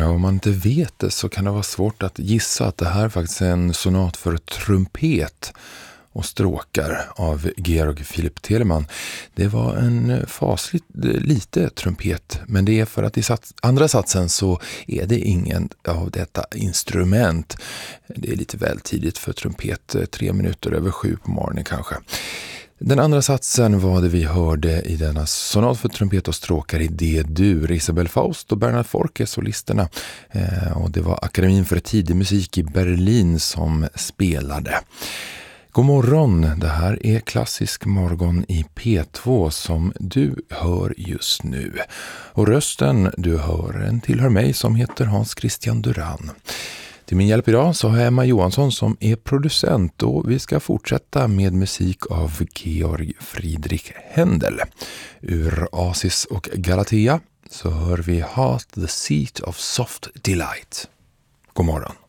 Ja, om man inte vet det så kan det vara svårt att gissa att det här faktiskt är en sonat för trumpet och stråkar av Georg Philipp Telemann. Det var en fasligt lite trumpet, men det är för att i andra satsen så är det ingen av detta instrument. Det är lite väl tidigt för trumpet, 3 minuter över 7 på morgonen kanske. Den andra satsen var det vi hörde i denna sonat för trumpet och stråkar i D-dur. Isabel Faust och Bernhard Forke, solisterna. Och det var Akademin för tidig musik i Berlin som spelade. God morgon, det här är Klassisk morgon i P2 som du hör just nu. Och rösten du hör tillhör mig som heter Hans Christian Duran. Till min hjälp idag så har jag Emma Johansson som är producent och vi ska fortsätta med musik av Georg Friedrich Händel. Ur Asis och Galatea så hör vi Heart the Seat of Soft Delight. God morgon.